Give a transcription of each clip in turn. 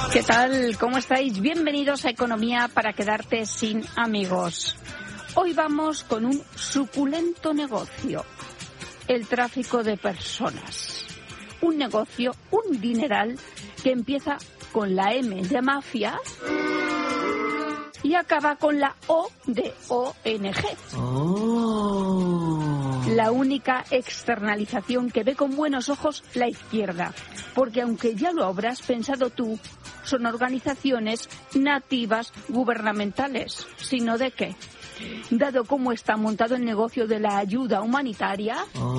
¿Qué tal? ¿Cómo estáis? Bienvenidos a Economía para quedarte sin amigos. Hoy vamos con un suculento negocio, el tráfico de personas. Un negocio, un dineral que empieza con la M de mafia y acaba con la O de ONG. La única externalización que ve con buenos ojos la izquierda, porque aunque ya lo habrás pensado tú, son organizaciones nativas gubernamentales, sino de qué. Dado cómo está montado el negocio de la ayuda humanitaria,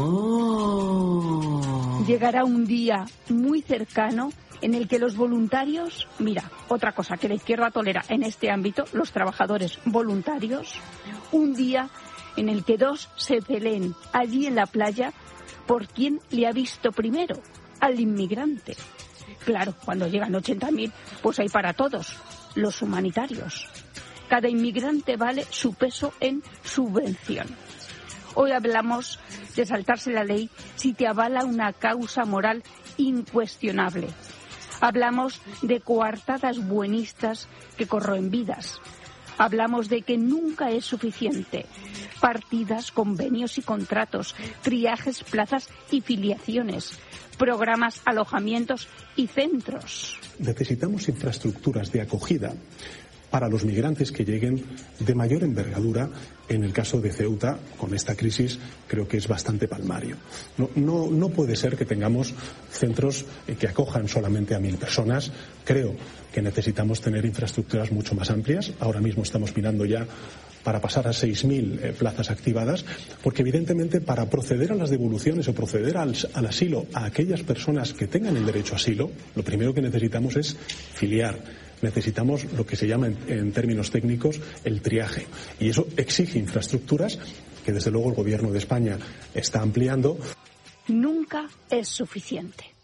llegará un día muy cercano en el que los voluntarios, mira, otra cosa que la izquierda tolera en este ámbito, los trabajadores voluntarios, un día en el que dos se peleen allí en la playa por quién le ha visto primero, al inmigrante. Claro, cuando llegan 80.000, pues hay para todos, los humanitarios. Cada inmigrante vale su peso en subvención. Hoy hablamos de saltarse la ley si te avala una causa moral incuestionable. Hablamos de coartadas buenistas que corroen vidas. Hablamos de que nunca es suficiente. Partidas, convenios y contratos, triajes, plazas y filiaciones, programas, alojamientos y centros. Necesitamos infraestructuras de acogida para los migrantes que lleguen de mayor envergadura. En el caso de Ceuta, con esta crisis, creo que es bastante palmario. No puede ser que tengamos centros que acojan solamente a 1.000 personas. Creo que necesitamos tener infraestructuras mucho más amplias. Ahora mismo estamos mirando ya para pasar a 6.000 plazas activadas, porque evidentemente para proceder a las devoluciones o proceder al asilo a aquellas personas que tengan el derecho a asilo, lo primero que necesitamos es filiar. Necesitamos lo que se llama en términos técnicos el triaje, y eso exige infraestructuras que desde luego el Gobierno de España está ampliando. Nunca es suficiente.